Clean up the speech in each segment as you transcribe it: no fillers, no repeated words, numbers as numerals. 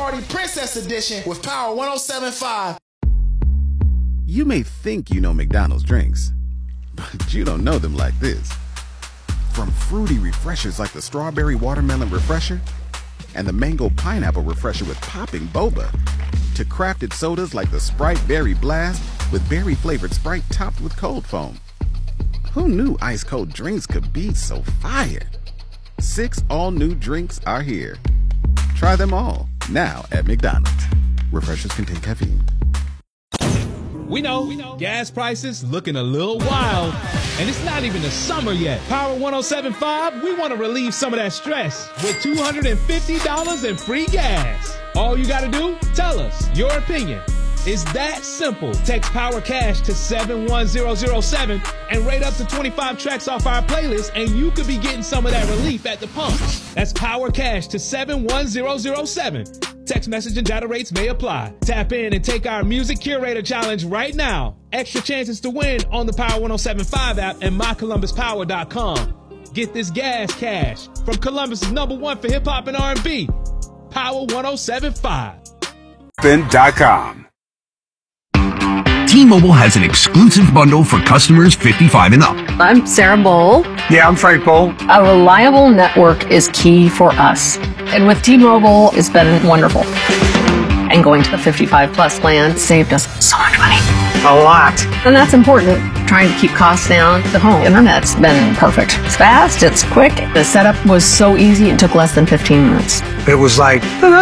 Party Princess Edition with Power 107.5. You may think you know McDonald's drinks, but you don't know them like this. From fruity refreshers like the Strawberry Watermelon Refresher and the Mango Pineapple Refresher with popping boba, to crafted sodas like the Sprite Berry Blast with berry-flavored Sprite topped with cold foam. Who knew ice-cold drinks could be so fire? 6 all-new drinks are here. Try them all, now at McDonald's. Refreshers contain caffeine. We know, gas prices looking a little wild, and it's not even the summer yet. Power 107.5, we want to relieve some of that stress with $250 in free gas. All you got to do, tell us your opinion. It's that simple. Text Power Cash to 71007 and rate up to 25 tracks off our playlist, and you could be getting some of that relief at the pumps. That's Power Cash to 71007. Text message and data rates may apply. Tap in and take our Music Curator Challenge right now. Extra chances to win on the Power 107.5 app and mycolumbuspower.com. Get this gas cash from Columbus's #1 for hip-hop and R&B. Power 107.5. Fin.com. T-Mobile has an exclusive bundle for customers 55 and up. I'm Sarah Bowl. Yeah, I'm Frank Bowl. A reliable network is key for us. And with T-Mobile, it's been wonderful. And going to the 55 plus plan saved us so much money. A lot. And that's important. Trying to keep costs down. The home internet's been perfect. It's fast, it's quick. The setup was so easy, it took less than 15 minutes. It was like,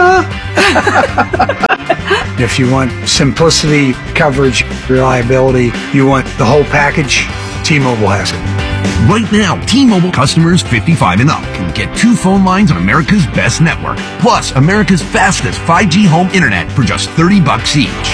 If you want simplicity, coverage, reliability, you want the whole package, T-Mobile has it. Right now, T-Mobile customers 55 and up can get 2 phone lines on America's best network, plus America's fastest 5G home internet for just $30 each.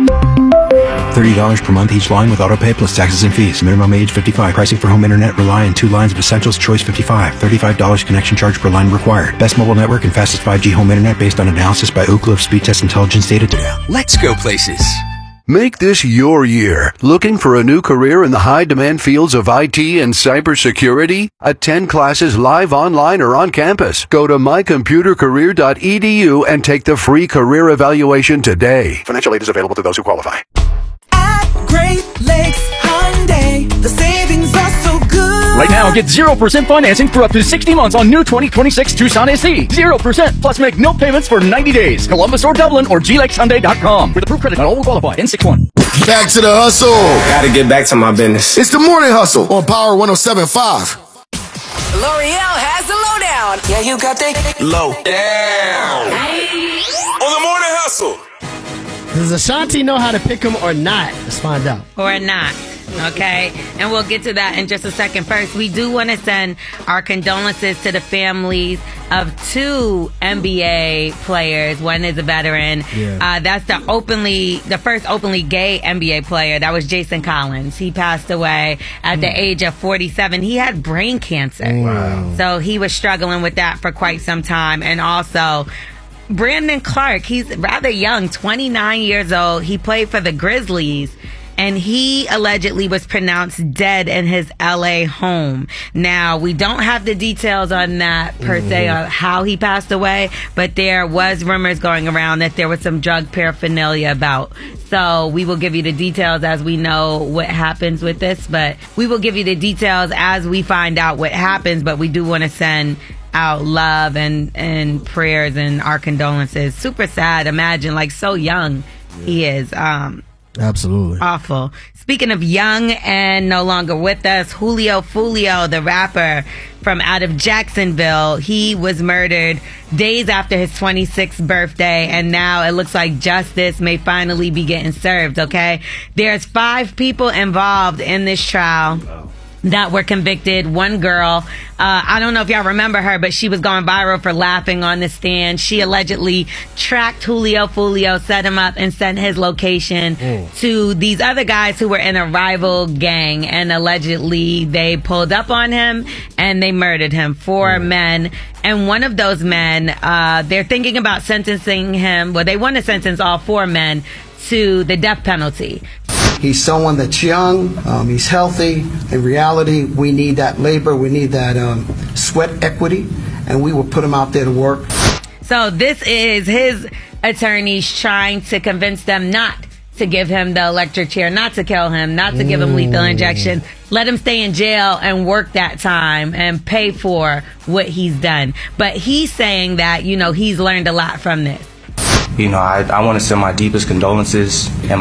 $30 per month each line with autopay plus taxes and fees. Minimum age 55. Pricing for home internet rely on 2 lines of Essentials Choice 55. $35 connection charge per line required. Best mobile network and fastest 5G home internet based on analysis by Ookla of Speed Test Intelligence data. Let's go places. Make this your year. Looking for a new career in the high-demand fields of IT and cybersecurity? Attend classes live online or on campus. Go to mycomputercareer.edu and take the free career evaluation today. Financial aid is available to those who qualify. At Great Lakes Hyundai, the savings are so good. Right now, get 0% financing for up to 60 months on new 2026 Tucson SE. 0% plus make no payments for 90 days. Columbus or Dublin or glakeshyundai.com. With approved credit, not all will qualify. N61. Back to the hustle. Gotta get back to my business. It's the Morning Hustle on Power 107.5. L'Oreal has the lowdown. Yeah, you got the lowdown. On the Morning Hustle. Does Ashanti know how to pick him or not? Let's find out. Or not. Okay, and we'll get to that in just a second. First, we do want to send our condolences to the families of 2 NBA players. One is a veteran. Yeah. That's the first openly gay NBA player. That was Jason Collins. He passed away at the age of 47. He had brain cancer. Wow. So he was struggling with that for quite some time. And also, Brandon Clark, he's rather young, 29 years old. He played for the Grizzlies. And he allegedly was pronounced dead in his LA home. Now, we don't have the details on that per se, on how he passed away, but there was rumors going around that there was some drug paraphernalia about. So we will give you the details as we know what happens with this, but we will give you the details as we find out what happens, but we do want to send out love and prayers and our condolences. Super sad. Imagine, like, so young he is. Absolutely. Awful. Speaking of young and no longer with us, Julio Fulio, the rapper from out of Jacksonville, he was murdered days after his 26th birthday, and now it looks like justice may finally be getting served, okay? There's 5 people involved in this trial that were convicted. One girl, I don't know if y'all remember her, but she was going viral for laughing on the stand. She allegedly tracked Julio Fulio, set him up, and sent his location to these other guys who were in a rival gang, and allegedly they pulled up on him and they murdered him. 4 men, and one of those men, they're thinking about sentencing him. Well, they want to sentence all 4 men to the death penalty. He's someone that's young, he's healthy. In reality, we need that labor, we need that sweat equity, and we will put him out there to work. So this is his attorneys trying to convince them not to give him the electric chair, not to kill him, not to give him lethal injection. Let him stay in jail and work that time and pay for what he's done. But he's saying that, you know, he's learned a lot from this. You know, I want to send my deepest condolences and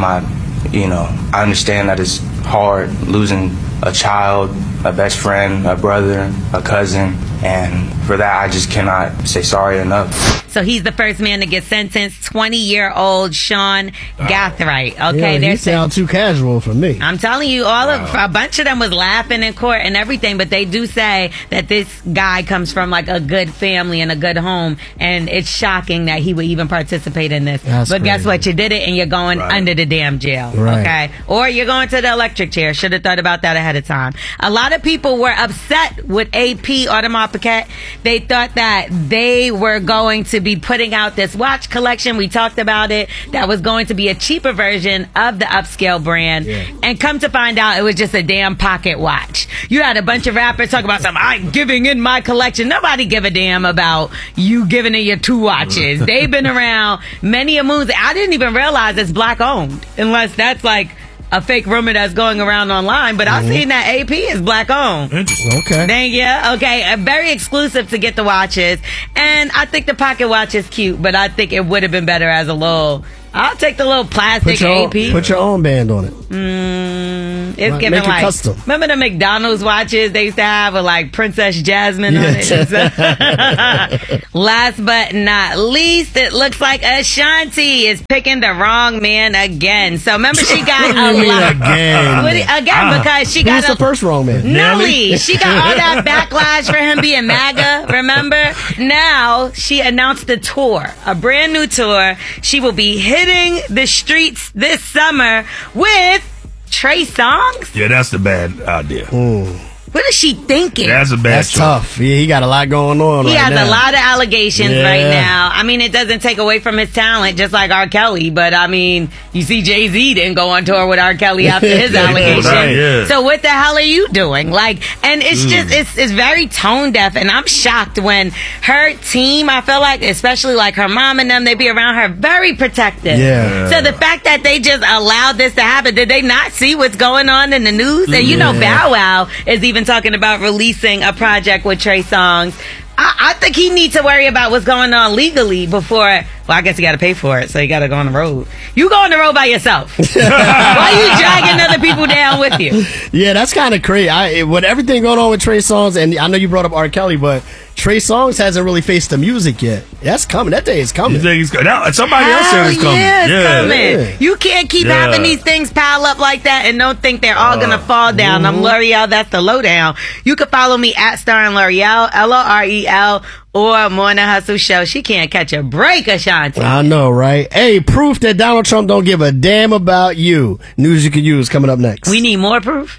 I understand that it's hard losing a child, a best friend, a brother, a cousin, and for that I just cannot say sorry enough. So he's the first man to get sentenced, 20-year-old Sean Gathright. Okay, you sound too casual for me. I'm telling you, a bunch of them was laughing in court and everything, but they do say that this guy comes from like a good family and a good home, and it's shocking that he would even participate in this. But guess what? You did it, and you're going under the damn jail. Right. Okay, or you're going to the electric chair. Should have thought about that ahead of time. A lot of people were upset with AP Audemars Piguet. They thought that they were going to be putting out this watch collection. We talked about it. That was going to be a cheaper version of the upscale brand. And come to find out, it was just a damn pocket watch. You had a bunch of rappers talk about something, I'm giving in my collection. Nobody give a damn about you giving in your 2 watches. They've been around many a moons. I didn't even realize it's black owned, unless that's like a fake rumor that's going around online, but I've seen that AP is black owned. Interesting. Okay. Thank you. Okay, very exclusive to get the watches, and I think the pocket watch is cute, but I think it would have been better as a little. I'll take the little plastic AP. Put your own band on it. It's giving like custom. Remember the McDonald's watches they used to have with like Princess Jasmine on it? Last but not least, it looks like Ashanti is picking the wrong man again. So remember she got a lot again because she got the first wrong man. Nelly. She got all that backlash for him being MAGA. Remember? Now she announced a tour, a brand new tour. She will be hitting the streets this summer with Trey Songz. Yeah, that's the bad idea. What is she thinking? That's a bad That's tough. Yeah, he got a lot going on He right has now. a lot of allegations right now. I mean, it doesn't take away from his talent, just like R. Kelly. But, I mean, you see Jay-Z didn't go on tour with R. Kelly after his allegations. So what the hell are you doing? Like, and it's just, it's very tone deaf. And I'm shocked when her team, I feel like, especially like her mom and them, they be around her very protective. Yeah. So the fact that they just allowed this to happen, did they not see what's going on in the news? And you know, Bow Wow is even talking about releasing a project with Trey Songz. I think he needs to worry about what's going on legally before. Well, I guess he got to pay for it, so you got to go on the road. You go on the road by yourself. Why are you dragging other people down with you? Yeah, that's kind of crazy. With everything going on with Trey Songz, and I know you brought up R. Kelly, but Trey Songz hasn't really faced the music yet. That's coming. That day is coming. You think he's coming? Somebody else said it's coming. Yeah, it's coming. You can't keep having these things pile up like that and don't think they're all going to fall down. I'm L'Oreal. That's the lowdown. You can follow me at Starring L'Oreal, L'Orel, or Morning Hustle Show. She can't catch a break, Ashanti. I know, right? Hey, proof that Donald Trump don't give a damn about you. News you can use coming up next. We need more proof.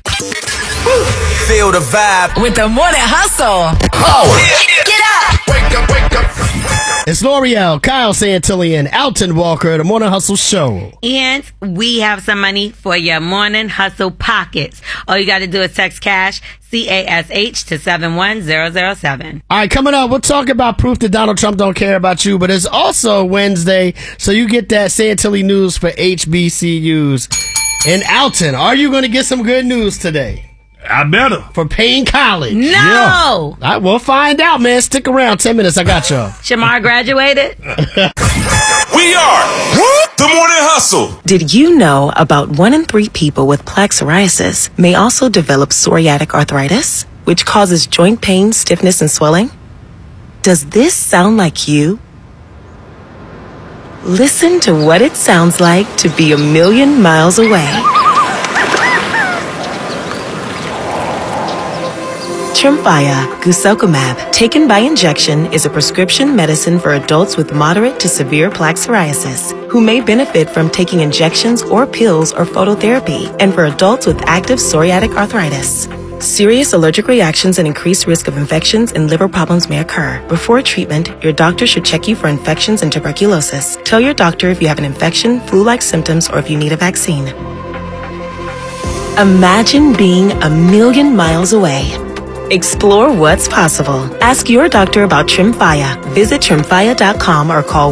Feel the vibe with the Morning Hustle. Get up. Wake up, wake up. It's L'Oreal, Kyle Santillan, Alton Walker, the Morning Hustle Show. And we have some money for your Morning Hustle pockets. All you got to do is text cash, CASH, to 71007. All right, coming up, we'll talk about proof that Donald Trump don't care about you, but it's also Wednesday, so you get that Santilli news for HBCUs. And Alton, are you going to get some good news today? I better. For Payne College. No! Yeah. All right, we'll find out, man. Stick around. 10 minutes. I got y'all. Shamar graduated? We are the Morning Hustle. Did you know about 1 in 3 people with plaque psoriasis may also develop psoriatic arthritis, which causes joint pain, stiffness, and swelling? Does this sound like you? Listen to what it sounds like to be a million miles away. Tremfya guselkumab, taken by injection, is a prescription medicine for adults with moderate to severe plaque psoriasis who may benefit from taking injections or pills or phototherapy, and for adults with active psoriatic arthritis. Serious allergic reactions and increased risk of infections and liver problems may occur. Before treatment, your doctor should check you for infections and tuberculosis. Tell your doctor if you have an infection, flu-like symptoms, or if you need a vaccine. Imagine being a million miles away. Explore what's possible. Ask your doctor about Tremfya. Visit Tremfya.com or call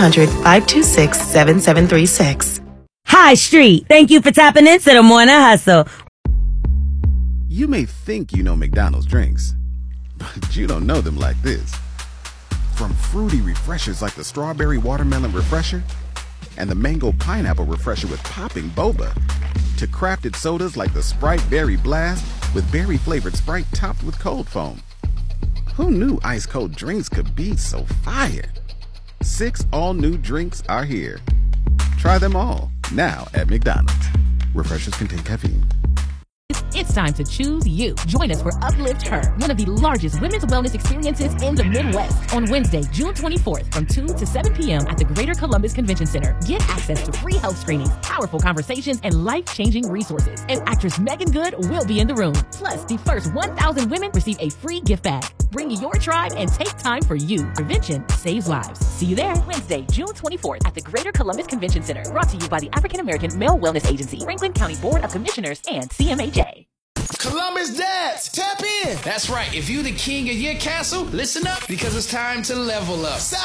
1-800-526-7736. Hi, Street. Thank you for tapping into the Morning Hustle. You may think you know McDonald's drinks, but you don't know them like this. From fruity refreshers like the Strawberry Watermelon Refresher and the Mango Pineapple Refresher with popping boba, to crafted sodas like the Sprite Berry Blast with berry-flavored Sprite topped with cold foam. Who knew ice-cold drinks could be so fire? 6 all-new drinks are here. Try them all, now at McDonald's. Refreshers contain caffeine. It's time to choose you. Join us for Uplift Her, one of the largest women's wellness experiences in the Midwest, on Wednesday, June 24th from 2 to 7 p.m. at the Greater Columbus Convention Center. Get access to free health screenings, powerful conversations, and life-changing resources. And actress Megan Good will be in the room. Plus, the first 1,000 women receive a free gift bag. Bring your tribe and take time for you. Prevention saves lives. See you there Wednesday, June 24th at the Greater Columbus Convention Center. Brought to you by the African American Male Wellness Agency, Franklin County Board of Commissioners, and CMHA. Columbus Dads, tap in. That's right. If you the king of your castle, listen up because it's time to level up.